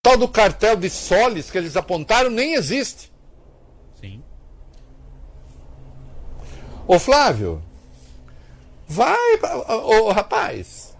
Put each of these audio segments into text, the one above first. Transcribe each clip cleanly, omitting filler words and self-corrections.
Tal do cartel de Solis que eles apontaram nem existe. Sim. Ô Flávio, vai, ô rapaz,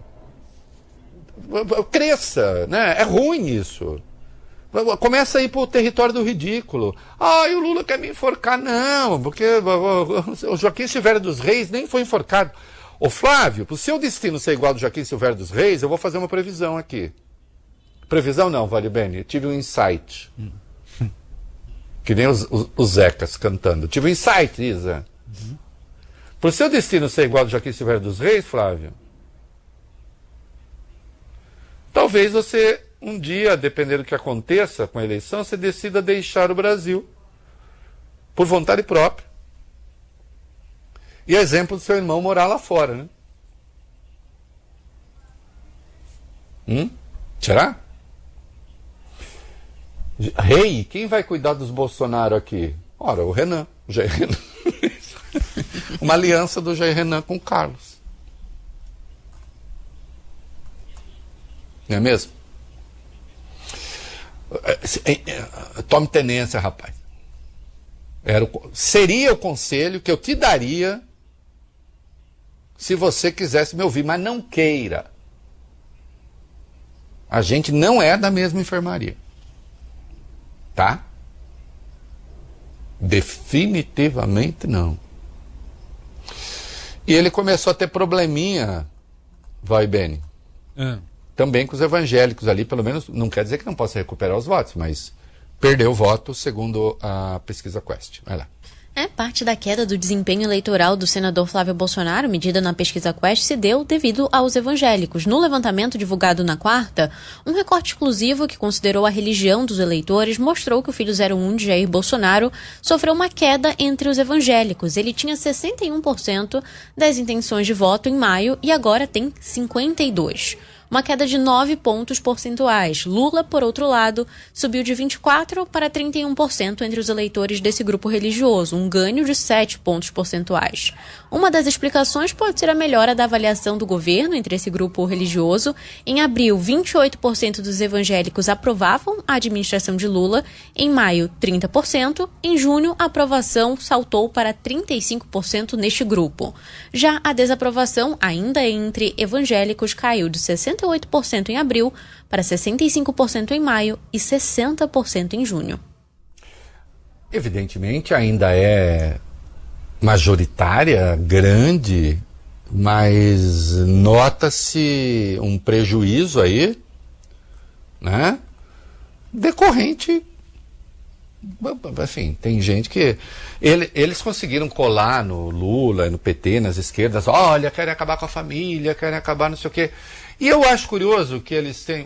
cresça, né? É ruim isso. Começa a ir pro território do ridículo. E o Lula quer me enforcar. Não, porque o Joaquim Silvério dos Reis nem foi enforcado. Ô Flávio, pro seu destino ser igual ao do Joaquim Silvério dos Reis, eu vou fazer uma previsão aqui. Previsão não, Vale Bene, eu tive um insight. Que nem os Zecas cantando. Tive um insight, Isa. Pro seu destino ser igual ao do Joaquim Silvério dos Reis, Flávio, talvez você, um dia, dependendo do que aconteça com a eleição, você decida deixar o Brasil por vontade própria. E exemplo do seu irmão morar lá fora, né? Será? Rei, quem vai cuidar dos Bolsonaro aqui? Ora, o Renan, o Jair Renan. Uma aliança do Jair Renan com o Carlos. Não é mesmo? Tome tenência, rapaz. Seria o conselho que eu te daria se você quisesse me ouvir, mas não queira. A gente não é da mesma enfermaria. Tá? Definitivamente não. E ele começou a ter probleminha, vai, Beni. Também com os evangélicos ali, pelo menos, não quer dizer que não possa recuperar os votos, mas perdeu o voto, segundo a pesquisa Quest. Vai lá. Parte da queda do desempenho eleitoral do senador Flávio Bolsonaro, medida na pesquisa Quest, se deu devido aos evangélicos. No levantamento divulgado na quarta, um recorte exclusivo que considerou a religião dos eleitores mostrou que o filho 01 de Jair Bolsonaro sofreu uma queda entre os evangélicos. Ele tinha 61% das intenções de voto em maio e agora tem 52%. Uma queda de 9 pontos percentuais. Lula, por outro lado, subiu de 24% para 31% entre os eleitores desse grupo religioso, um ganho de 7 pontos percentuais. Uma das explicações pode ser a melhora da avaliação do governo entre esse grupo religioso. Em abril, 28% dos evangélicos aprovavam a administração de Lula. Em maio, 30%. Em junho, a aprovação saltou para 35% neste grupo. Já a desaprovação, ainda entre evangélicos, caiu de 68% em abril para 65% em maio e 60% em junho. Evidentemente ainda é majoritária, grande, mas nota-se um prejuízo aí, né? Decorrente, assim, tem gente que eles conseguiram colar no Lula, no PT, nas esquerdas, olha, querem acabar com a família, querem acabar não sei o quê. E eu acho curioso que eles têm...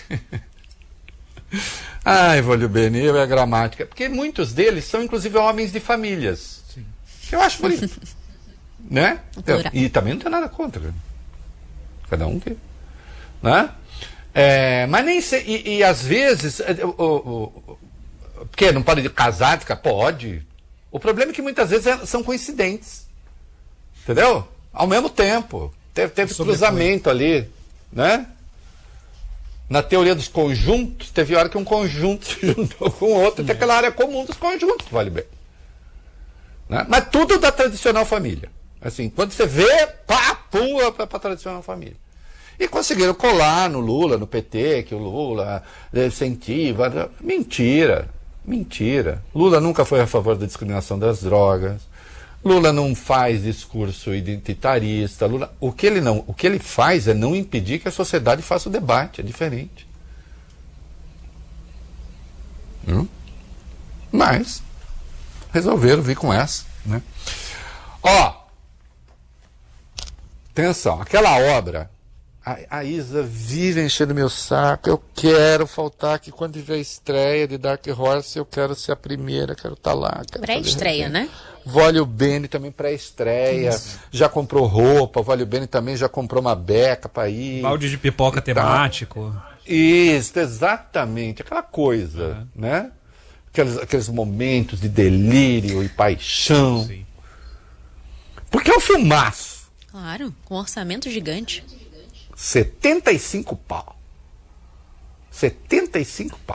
Ai, Vólio Beni, é a gramática. Porque muitos deles são, inclusive, homens de famílias. Sim. Eu acho bonito. Né? E também não tem nada contra. Cada um que... Né? Mas nem sei... E às vezes... Porque não pode casar, ficar? Pode. O problema é que muitas vezes são coincidentes. Entendeu? Ao mesmo tempo. Teve cruzamento ali. Né? Na teoria dos conjuntos, teve hora que um conjunto se juntou com o outro, tem aquela área comum dos conjuntos, vale bem. Né? Mas tudo da tradicional família. Assim, quando você vê, pula para a tradicional família. E conseguiram colar no Lula, no PT, que o Lula incentiva. Mentira. Lula nunca foi a favor da discriminação das drogas. Lula não faz discurso identitarista. Lula, o que ele faz é não impedir que a sociedade faça o debate, é diferente. Mas resolveram vir com essa, né? Atenção, aquela obra, a Isa vive enchendo meu saco, eu quero faltar aqui quando tiver a estreia de Dark Horse, eu quero ser a primeira, quero estar lá. Pré-estreia, né? Vólio Beni também pré-estreia, já comprou roupa, Vólio Beni também já comprou uma beca para ir. Balde de pipoca temático. Isso, exatamente, aquela coisa, né? Aqueles momentos de delírio e paixão. Sim. Porque é um filmaço. Claro, com um orçamento gigante. 75 pau. 75 pau.